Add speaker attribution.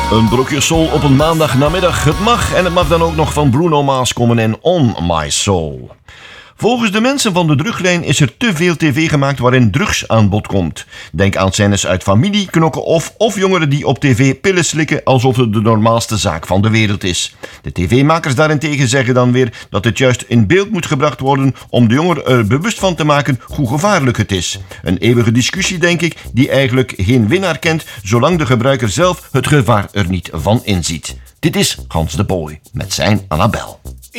Speaker 1: Een brokje soul op een maandagnamiddag. Het mag en het mag dan ook nog van Bruno Mars komen en On My Soul. Volgens de mensen van de druglijn is er te veel tv gemaakt waarin drugs aan bod komt. Denk aan scènes uit Familie, Knokken of jongeren die op tv pillen slikken alsof het de normaalste zaak van de wereld is. De tv-makers daarentegen zeggen dan weer dat het juist in beeld moet gebracht worden om de jongeren er bewust van te maken hoe gevaarlijk het is. Een eeuwige discussie, denk ik, die eigenlijk geen winnaar kent zolang de gebruiker zelf het gevaar er niet van inziet. Dit is Hans de Boy met zijn Annabel.